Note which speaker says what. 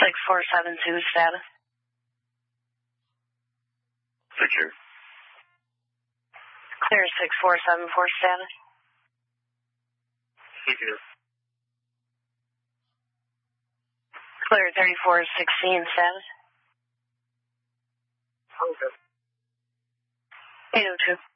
Speaker 1: 6472 status.
Speaker 2: Secure.
Speaker 1: Clear 6474 status.
Speaker 2: Secure.
Speaker 1: Clear 3416 status.
Speaker 2: Okay.
Speaker 1: 802.